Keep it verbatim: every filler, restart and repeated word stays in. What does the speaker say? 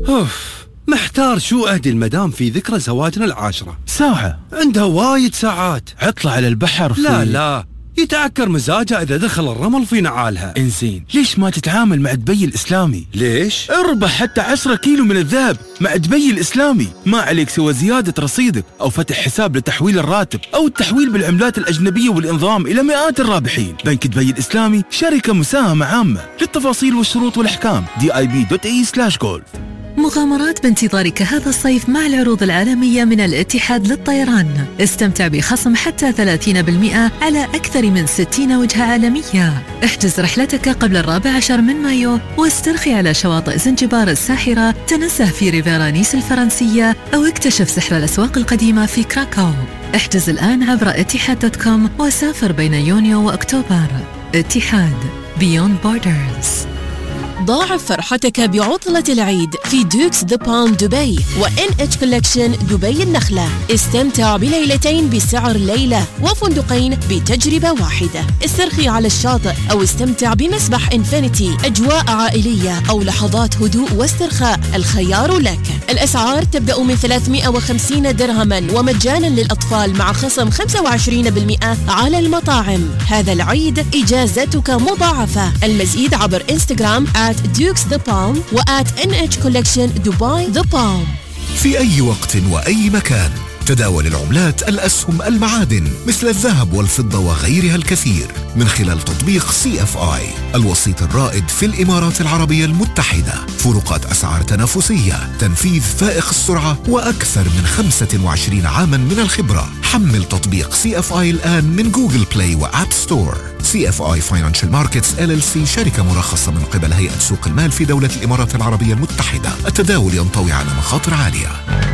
أوف، محتار شو أهدي المدام في ذكرى زواجنا العاشرة. ساعة؟ عندها وايد ساعات. عطلة على البحر في... لا لا، يتعكر مزاجها إذا دخل الرمل في نعالها. إنزين، ليش ما تتعامل مع دبي الإسلامي؟ ليش؟ اربح حتى عشرة كيلو من الذهب مع دبي الإسلامي. ما عليك سوى زيادة رصيدك أو فتح حساب لتحويل الراتب أو التحويل بالعملات الأجنبية والإنضمام إلى مئات الرابحين. بنك دبي الإسلامي شركة مساهمة عامة. للتفاصيل والشروط والأحكام دي آي بي دوت إي سلاش جولف. مغامرات بانتظارك هذا الصيف مع العروض العالمية من الاتحاد للطيران. استمتع بخصم حتى ثلاثين بالمئة على أكثر من ستين وجهة عالمية. احجز رحلتك قبل الرابع عشر من مايو واسترخي على شواطئ زنجبار الساحرة، تنزه في ريفيرا نيس الفرنسية أو اكتشف سحر الأسواق القديمة في كراكو. احجز الآن عبر اتحاد دوت كوم وسافر بين يونيو وأكتوبر. اتحاد Beyond Borders. ضاعف فرحتك بعطلة العيد في دوكس ذا بالم دبي وإن اتش كولكشن دبي النخلة. استمتع بليلتين بسعر ليلة وفندقين بتجربة واحدة. استرخي على الشاطئ أو استمتع بمسبح إنفينيتي، أجواء عائلية أو لحظات هدوء واسترخاء، الخيار لك. الأسعار تبدأ من ثلاثمئة وخمسين درهما ومجانا للأطفال مع خصم خمسة وعشرين بالمئة على المطاعم. هذا العيد إجازتك مضاعفة. المزيد عبر إنستغرام at Dukes the Palm و at إن إتش Collection Dubai The Palm. في أي وقت وأي مكان تداول العملات، الأسهم، المعادن مثل الذهب والفضة وغيرها الكثير من خلال تطبيق سي إف آي، الوسيط الرائد في الإمارات العربية المتحدة. فروقات أسعار تنافسية، تنفيذ فائق السرعة، وأكثر من خمسة وعشرين عاما من الخبرة. حمل تطبيق سي إف آي الآن من جوجل بلاي وآب ستور. سي إف آي Financial Markets إل إل سي شركة مرخصة من قبل هيئة سوق المال في دولة الإمارات العربية المتحدة. التداول ينطوي على مخاطر عالية.